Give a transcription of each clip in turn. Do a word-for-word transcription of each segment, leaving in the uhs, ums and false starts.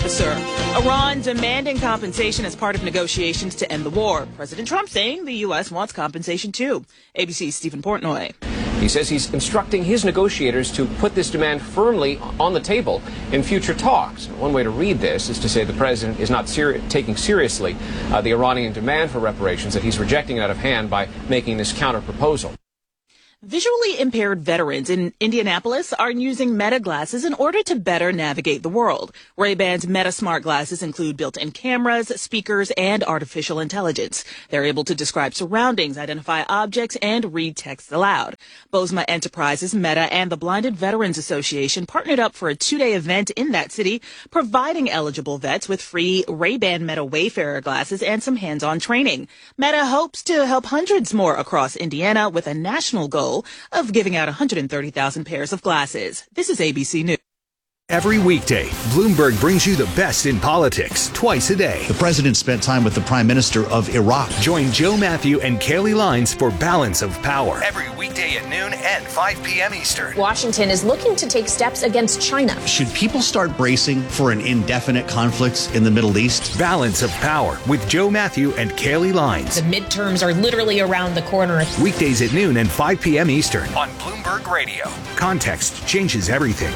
officer. Iran demanding compensation as part of negotiations to end the war. President Trump saying the U S wants compensation too. A B C's Stephen Portnoy. He says he's instructing his negotiators to put this demand firmly on the table in future talks. One way to read this is to say the president is not seri- taking seriously uh, the Iranian demand for reparations, that he's rejecting it out of hand by making this counter-proposal. Visually impaired veterans in Indianapolis are using Meta glasses in order to better navigate the world. Ray-Ban's Meta Smart glasses include built-in cameras, speakers, and artificial intelligence. They're able to describe surroundings, identify objects, and read text aloud. Bosma Enterprises, Meta, and the Blinded Veterans Association partnered up for a two-day event in that city, providing eligible vets with free Ray-Ban Meta Wayfarer glasses and some hands-on training. Meta hopes to help hundreds more across Indiana with a national goal of giving out one hundred thirty thousand pairs of glasses. This is A B C News. Every weekday, Bloomberg brings you the best in politics twice a day. The president spent time with the prime minister of Iraq. Join Joe Matthew and Kaylee Lines for Balance of Power. Every weekday at noon and five p.m. Eastern. Washington is looking to take steps against China. Should people start bracing for an indefinite conflict in the Middle East? Balance of Power with Joe Matthew and Kaylee Lines. The midterms are literally around the corner. Weekdays at noon and five p.m. Eastern on Bloomberg Radio. Context changes everything.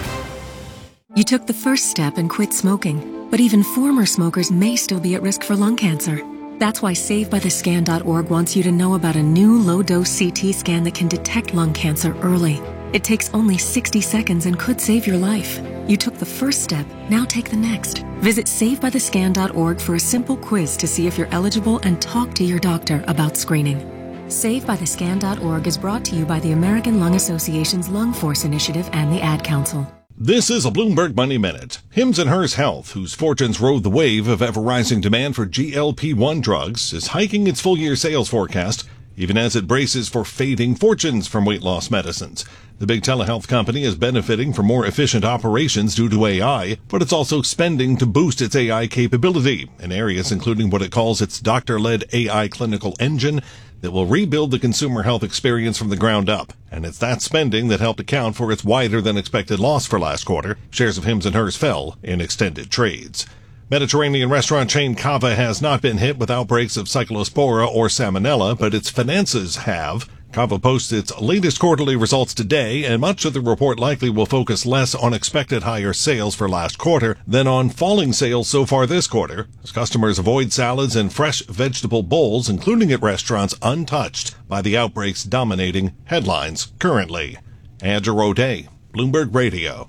You took the first step and quit smoking, but even former smokers may still be at risk for lung cancer. That's why Save By The Scan dot org wants you to know about a new low-dose C T scan that can detect lung cancer early. It takes only sixty seconds and could save your life. You took the first step, now take the next. Visit Save By The Scan dot org for a simple quiz to see if you're eligible and talk to your doctor about screening. Save By The Scan dot org is brought to you by the American Lung Association's Lung Force Initiative and the Ad Council. This is a Bloomberg Money Minute. Hims and Hers Health, whose fortunes rode the wave of ever-rising demand for G L P one drugs, is hiking its full-year sales forecast, even as it braces for fading fortunes from weight loss medicines. The big telehealth company is benefiting from more efficient operations due to A I, but it's also spending to boost its A I capability in areas including what it calls its doctor-led A I clinical engine that will rebuild the consumer health experience from the ground up. And it's that spending that helped account for its wider-than-expected loss for last quarter. Shares of Hims and Hers fell in extended trades. Mediterranean restaurant chain Cava has not been hit with outbreaks of Cyclospora or Salmonella, but its finances have. Cava posts its latest quarterly results today, and much of the report likely will focus less on expected higher sales for last quarter than on falling sales so far this quarter, as customers avoid salads and fresh vegetable bowls, including at restaurants untouched by the outbreaks dominating headlines currently. Andrew O'Day, Bloomberg Radio.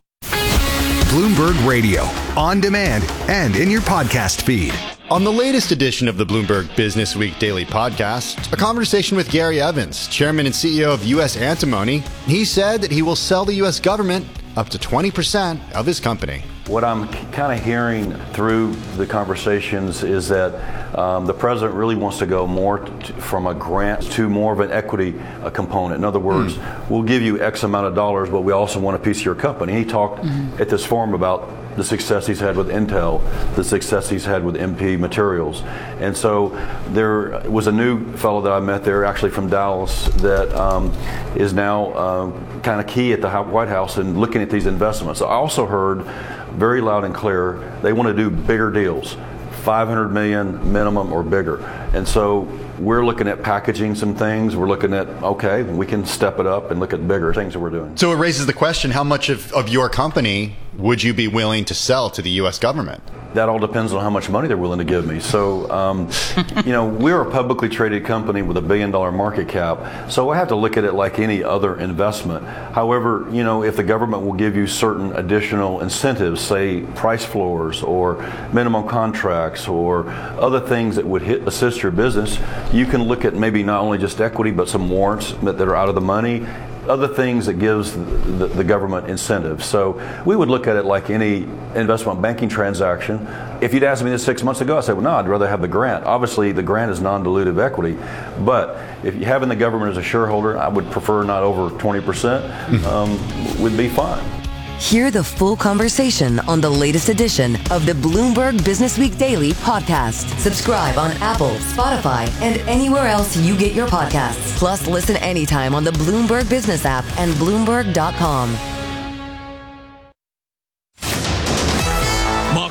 Bloomberg Radio, on demand and in your podcast feed. On the latest edition of the Bloomberg Business Week Daily Podcast, a conversation with Gary Evans, chairman and C E O of U S Antimony. He said that he will sell the U S government up to twenty percent of his company. What I'm kind of hearing through the conversations is that um, the president really wants to go more t- from a grant to more of an equity uh, component. In other words, mm. we'll give you X amount of dollars, but we also want a piece of your company. He talked mm-hmm. at this forum about the success he's had with Intel, the success he's had with M P Materials. And so there was a new fellow that I met there, actually from Dallas, that um, is now uh, kind of key at the White House in looking at these investments. I also heard very loud and clear, they want to do bigger deals, five hundred million minimum or bigger. And so we're looking at packaging some things. We're looking at, okay, we can step it up and look at bigger things that we're doing. So it raises the question, how much of, of your company would you be willing to sell to the U S government? That all depends on how much money they're willing to give me. So, um, you know, we're a publicly traded company with a billion dollar market cap. So I have to look at it like any other investment. However, you know, if the government will give you certain additional incentives, say price floors or minimum contracts or other things that would hit, assist your business, you can look at maybe not only just equity, but some warrants that, that are out of the money, other things that gives the, the, the government incentives. So we would look at it like any investment banking transaction. If you'd asked me this six months ago, I said, well, no, I'd rather have the grant. Obviously, the grant is non-dilutive equity. But if you having the government as a shareholder, I would prefer not over twenty percent, um, would be fine. Hear the full conversation on the latest edition of the Bloomberg Business Week Daily Podcast. Subscribe on Apple, Spotify, and anywhere else you get your podcasts. Plus, listen anytime on the Bloomberg Business app and Bloomberg dot com.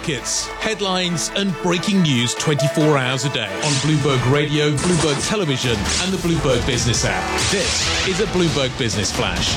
markets, headlines and breaking news twenty-four hours a day on Bloomberg Radio, Bloomberg Television and the Bloomberg Business app. This is a Bloomberg Business Flash.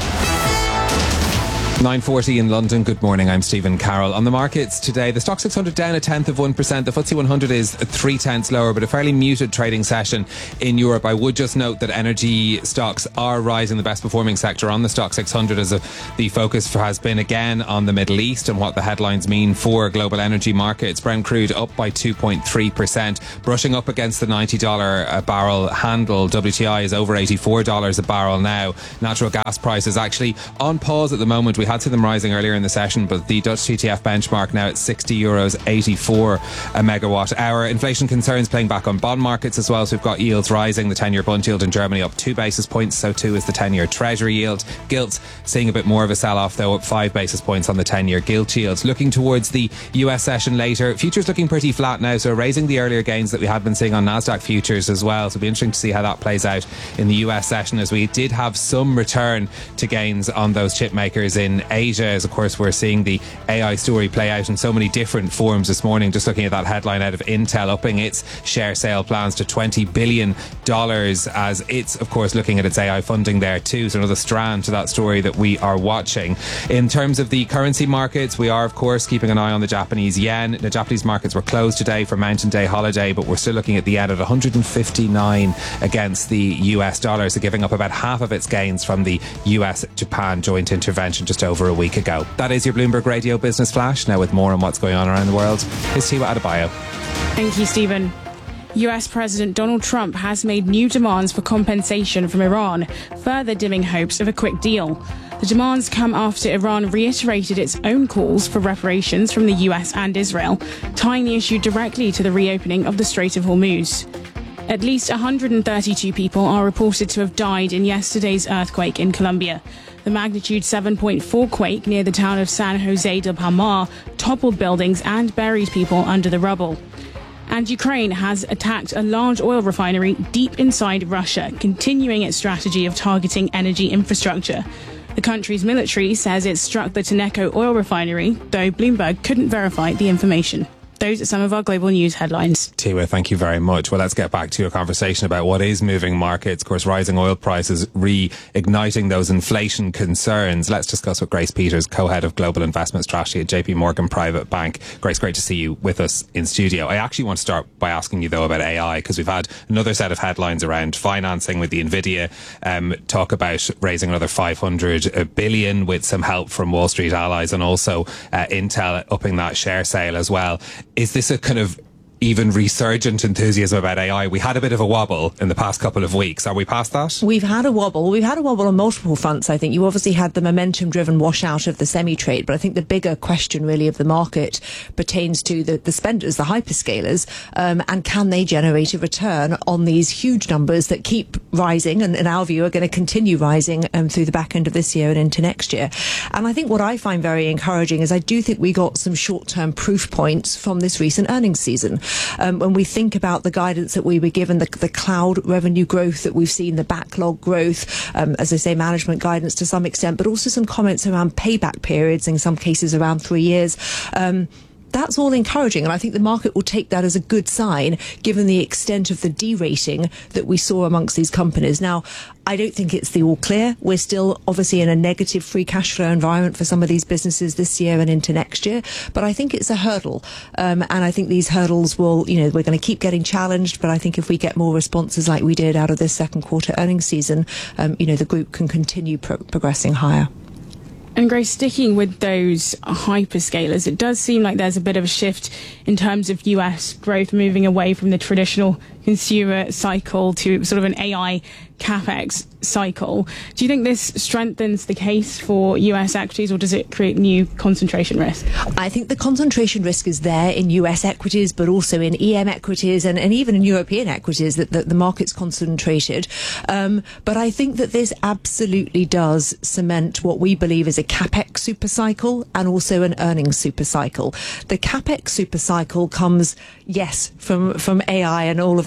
nine forty in London. Good morning, I'm Stephen Carroll. On the markets today, the Stoxx six hundred down a tenth of one percent. The F T S E one hundred is three tenths lower, but a fairly muted trading session in Europe. I would just note that energy stocks are rising, the best performing sector on the Stoxx six hundred, as a, the focus has been again on the Middle East and what the headlines mean for global energy markets. Brent crude up by two point three percent, brushing up against the ninety dollars a barrel handle. W T I is over eighty-four dollars a barrel now. Natural gas prices actually on pause at the moment. We had seen them rising earlier in the session, but the Dutch T T F benchmark now at sixty euros eighty-four a megawatt hour. Inflation concerns playing back on bond markets as well, so we've got yields rising. The ten-year bond yield in Germany up two basis points, so too is the ten-year treasury yield. Gilt seeing a bit more of a sell-off though, up five basis points on the ten-year gilt yield. Looking towards the U S session later, futures looking pretty flat now, so raising the earlier gains that we had been seeing on Nasdaq futures as well, so it'll be interesting to see how that plays out in the U S session, as we did have some return to gains on those chip makers in Asia, as of course we're seeing the A I story play out in so many different forms this morning. Just looking at that headline out of Intel upping its share sale plans to twenty billion dollars, as it's of course looking at its A I funding there too, so another strand to that story that we are watching. In terms of the currency markets, we are of course keeping an eye on the Japanese yen. The Japanese markets were closed today for Mountain Day holiday, but we're still looking at the yen at one hundred fifty-nine against the U S dollar, so giving up about half of its gains from the U S Japan joint intervention just over a week ago. That is your Bloomberg Radio Business Flash. Now with more on what's going on around the world, here's Tiwa Adebayo. Thank you, Stephen. U S President Donald Trump has made new demands for compensation from Iran, further dimming hopes of a quick deal. The demands come after Iran reiterated its own calls for reparations from the U S and Israel, tying the issue directly to the reopening of the Strait of Hormuz. At least one hundred thirty-two people are reported to have died in yesterday's earthquake in Colombia. The magnitude seven point four quake near the town of San Jose del Palmar toppled buildings and buried people under the rubble. And Ukraine has attacked a large oil refinery deep inside Russia, continuing its strategy of targeting energy infrastructure. The country's military says it struck the Tenneco oil refinery, though Bloomberg couldn't verify the information. Those are some of our global news headlines. Tiwa, thank you very much. Well, let's get back to a conversation about what is moving markets. Of course, rising oil prices reigniting those inflation concerns. Let's discuss with Grace Peters, co-head of global investment strategy at J P Morgan Private Bank. Grace, great to see you with us in studio. I actually want to start by asking you, though, about A I, because we've had another set of headlines around financing with the Nvidia um, talk about raising another five hundred billion with some help from Wall Street allies, and also uh, Intel upping that share sale as well. Is this a kind of even resurgent enthusiasm about A I? We had a bit of a wobble in the past couple of weeks. Are we past that? We've had a wobble. We've had a wobble on multiple fronts, I think. You obviously had the momentum-driven washout of the semi-trade, but I think the bigger question really of the market pertains to the, the spenders, the hyperscalers, um, and can they generate a return on these huge numbers that keep rising and, in our view, are going to continue rising um, through the back end of this year and into next year. And I think what I find very encouraging is I do think we got some short-term proof points from this recent earnings season. Um, when we think about the guidance that we were given, the, the cloud revenue growth that we've seen, the backlog growth, um, as I say, management guidance to some extent, but also some comments around payback periods, in some cases around three years. Um, That's all encouraging, and I think the market will take that as a good sign, given the extent of the derating that we saw amongst these companies. Now, I don't think it's the all clear. We're still obviously in a negative free cash flow environment for some of these businesses this year and into next year, but I think it's a hurdle, um, and I think these hurdles will, you know, we're going to keep getting challenged, but I think if we get more responses like we did out of this second quarter earnings season, um, you know, the group can continue pro- progressing higher. And Grace, sticking with those hyperscalers, it does seem like there's a bit of a shift in terms of U S growth, moving away from the traditional consumer cycle to sort of an A I capex cycle. Do you think this strengthens the case for U S equities, or does it create new concentration risk? I think the concentration risk is there in U S equities, but also in E M equities and, and even in European equities, that, that the market's concentrated. Um, but I think that this absolutely does cement what we believe is a capex super cycle and also an earnings super cycle. The capex super cycle comes, yes, from, from A I and all of that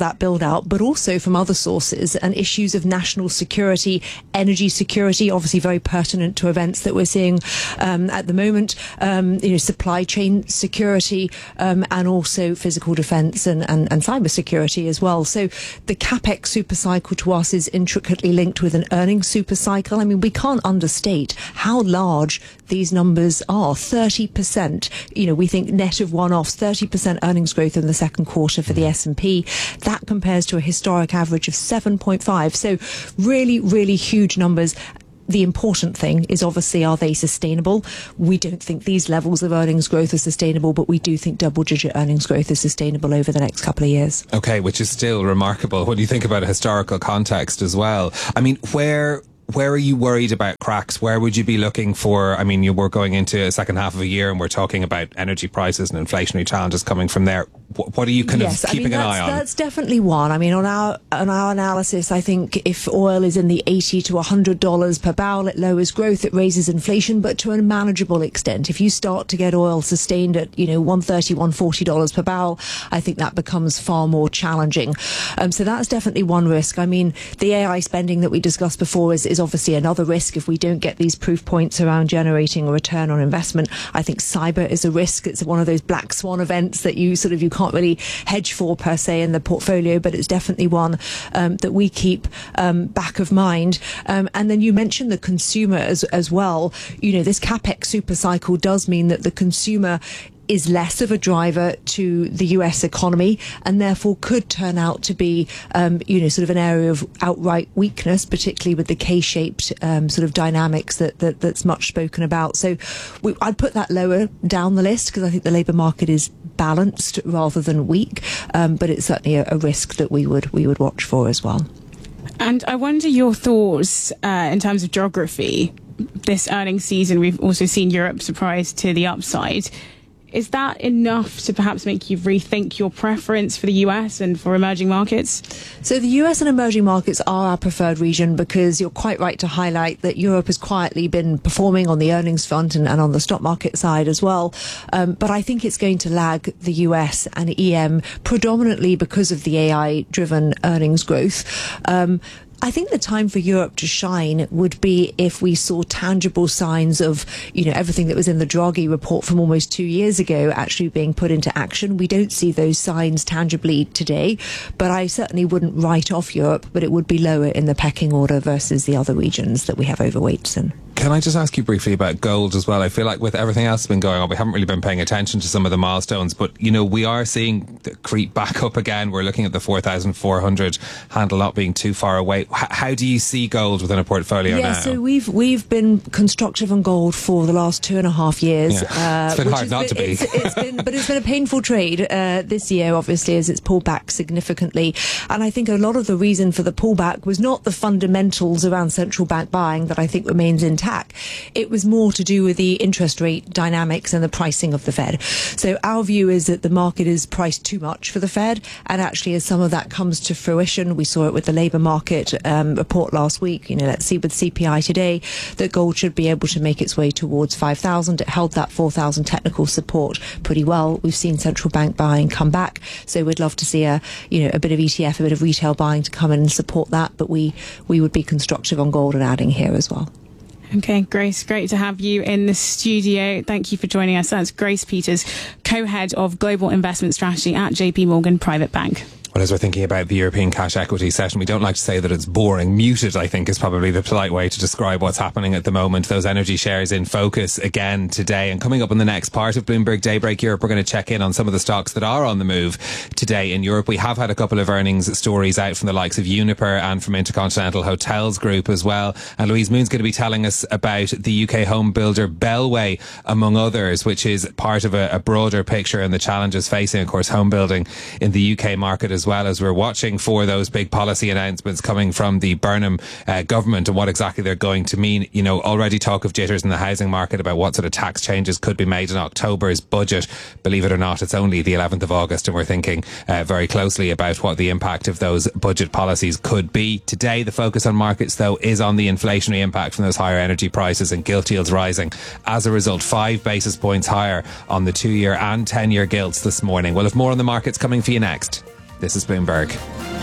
that build out, but also from other sources and issues of national security, energy security, obviously very pertinent to events that we're seeing um, at the moment, um, you know, supply chain security, um, and also physical defence and, and, and cyber security as well. So the CapEx super cycle to us is intricately linked with an earnings super cycle. I mean, we can't understate how large these numbers are. thirty percent, you know, we think net of one-offs, thirty percent earnings growth in the second quarter for the S and P. That compares to a historic average of seven point five. So really, really huge numbers. The important thing is obviously, are they sustainable? We don't think these levels of earnings growth are sustainable, but we do think double-digit earnings growth is sustainable over the next couple of years. Okay, which is still remarkable when you think about a historical context as well. I mean, where... Where are you worried about cracks? Where would you be looking for? I mean, you were going into a second half of a year and we're talking about energy prices and inflationary challenges coming from there. What are you kind yes, of keeping I mean, an eye on? That's definitely one. I mean, on our on our analysis, I think if oil is in the eighty to one hundred dollars per barrel, it lowers growth, it raises inflation, but to a manageable extent. If you start to get oil sustained at, you know, one thirty, one forty dollars per barrel, I think that becomes far more challenging. Um, so that's definitely one risk. I mean, the A I spending that we discussed before is, is obviously another risk if we don't get these proof points around generating a return on investment. I think cyber is a risk. It's one of those black swan events that you sort of, you can't really hedge for per se in the portfolio, but it's definitely one um, that we keep um, back of mind. Um, and then you mentioned the consumer as, as well. You know, this CapEx super cycle does mean that the consumer is less of a driver to the U S economy and therefore could turn out to be, um, you know, sort of an area of outright weakness, particularly with the K-shaped um, sort of dynamics that, that that's much spoken about. So we, I'd put that lower down the list because I think the labour market is balanced rather than weak, um, but it's certainly a, a risk that we would we would watch for as well. And I wonder your thoughts uh, in terms of geography. This earnings season, we've also seen Europe surprise to the upside. Is that enough to perhaps make you rethink your preference for the U S and for emerging markets? So the U S and emerging markets are our preferred region because you're quite right to highlight that Europe has quietly been performing on the earnings front and, and on the stock market side as well. Um, but I think it's going to lag the U S and E M predominantly because of the A I-driven earnings growth. Um, I think the time for Europe to shine would be if we saw tangible signs of, you know, everything that was in the Draghi report from almost two years ago actually being put into action. We don't see those signs tangibly today, but I certainly wouldn't write off Europe, but it would be lower in the pecking order versus the other regions that we have overweights in. Can I just ask you briefly about gold as well? I feel like with everything else that's been going on, we haven't really been paying attention to some of the milestones, but, you know, we are seeing the creep back up again. We're looking at the four thousand four hundred handle not being too far away. H- how do you see gold within a portfolio yeah, now? So we've we've been constructive on gold for the last two and a half years. Yeah. Uh, it's been hard not been, to be. It's, it's been, but it's been a painful trade uh, this year, obviously, as it's pulled back significantly. And I think a lot of the reason for the pullback was not the fundamentals around central bank buying that I think remains intact. It was more to do with the interest rate dynamics and the pricing of the Fed. So our view is that the market is priced too much for the Fed, and actually as some of that comes to fruition, we saw it with the labour market um, report last week, you know, let's see with C P I today, that gold should be able to make its way towards five thousand. It held that four thousand technical support pretty well. We've seen central bank buying come back, so we'd love to see a, you know, a bit of E T F, a bit of retail buying to come in and support that, but we, we would be constructive on gold and adding here as well. Okay, Grace, great to have you in the studio. Thank you for joining us. That's Grace Peters, co-head of Global Investment Strategy at J P Morgan Private Bank. Well, as we're thinking about the European cash equity session, we don't like to say that it's boring. Muted, I think, is probably the polite way to describe what's happening at the moment. Those energy shares in focus again today. And coming up in the next part of Bloomberg Daybreak Europe, we're going to check in on some of the stocks that are on the move today in Europe. We have had a couple of earnings stories out from the likes of Uniper and from Intercontinental Hotels Group as well. And Louise Moon's going to be telling us about the U K home builder Bellway, among others, which is part of a, a broader picture and the challenges facing, of course, home building in the U K market as well, as we're watching for those big policy announcements coming from the Burnham uh, government and what exactly they're going to mean. You know, already talk of jitters in the housing market about what sort of tax changes could be made in October's budget. Believe it or not, it's only the eleventh of August and we're thinking uh, very closely about what the impact of those budget policies could be. Today, the focus on markets, though, is on the inflationary impact from those higher energy prices and gilt yields rising. As a result, five basis points higher on the two-year and ten-year gilts this morning. We'll have more on the markets coming for you next. This is Bloomberg.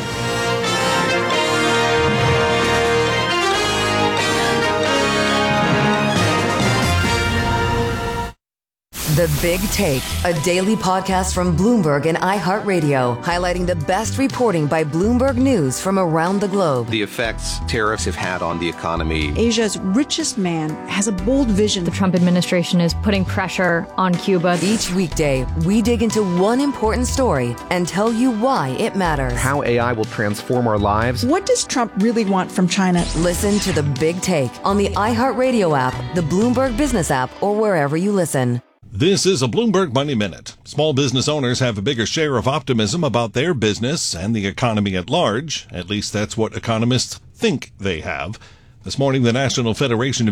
The Big Take, a daily podcast from Bloomberg and iHeartRadio, highlighting the best reporting by Bloomberg News from around the globe. The effects tariffs have had on the economy. Asia's richest man has a bold vision. The Trump administration is putting pressure on Cuba. Each weekday, we dig into one important story and tell you why it matters. How A I will transform our lives. What does Trump really want from China? Listen to The Big Take on the iHeartRadio app, the Bloomberg Business app, or wherever you listen. This is a Bloomberg Money Minute. Small business owners have a bigger share of optimism about their business and the economy at large. At least that's what economists think they have. This morning, the National Federation of